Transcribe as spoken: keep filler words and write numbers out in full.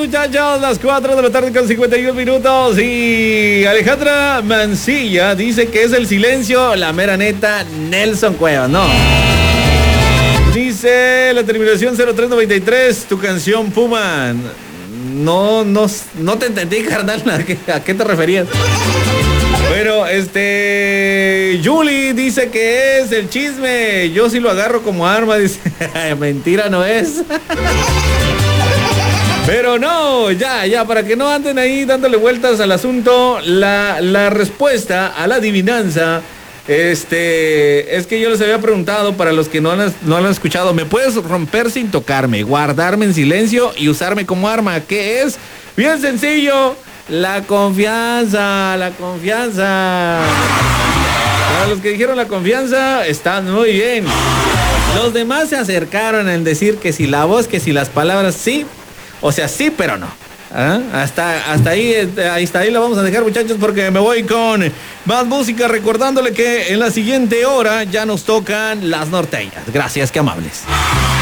muchachos, las cuatro de la tarde con cincuenta y un minutos. Y Alejandra Mancilla dice que es el silencio, la mera neta, Nelson Cuevas, no. Dice la terminación cero tres noventa y tres, tu canción Puma. No, no, no te entendí, carnal, ¿a qué, a qué te referías? Bueno, este... Julie dice que es el chisme. Yo sí lo agarro como arma, dice. Mentira no es. Pero no, ya, ya, para que no anden ahí dándole vueltas al asunto, la, la respuesta a la adivinanza, este, es que yo les había preguntado, para los que no han, no han escuchado, ¿me puedes romper sin tocarme, guardarme en silencio y usarme como arma? ¿Qué es? Bien sencillo, la confianza, la confianza. Para los que dijeron la confianza, están muy bien. Los demás se acercaron en decir que si la voz, que si las palabras, sí. O sea, sí, pero no. ¿Ah? Hasta, hasta ahí, hasta ahí la vamos a dejar, muchachos, porque me voy con más música, recordándole que en la siguiente hora ya nos tocan las norteñas. Gracias, qué amables.